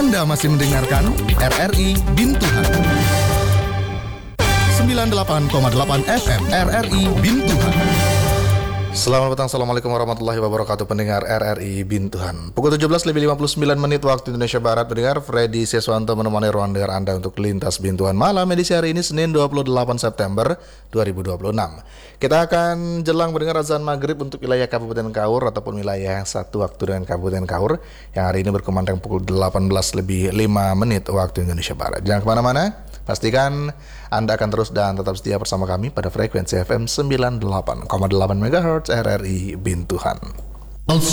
Anda masih mendengarkan RRI Bintuhan 98,8 FM RRI Bintuhan. Selamat petang, Assalamualaikum warahmatullahi wabarakatuh pendengar RRI Bintuhan. Pukul 17:59 waktu Indonesia Barat, pendengar. Freddy Seswanto menemani ruang dengar Anda untuk lintas Bintuhan malam edisi hari ini Senin 28 September 2026. Kita akan jelang mendengar azan maghrib untuk wilayah Kabupaten Kaur ataupun wilayah yang satu waktu dengan Kabupaten Kaur yang hari ini berkumandang pukul 18:05 waktu Indonesia Barat. Jangan kemana-mana. Pastikan Anda akan terus dan tetap setia bersama kami pada frekuensi FM 98,8 MHz RRI Bintuhan.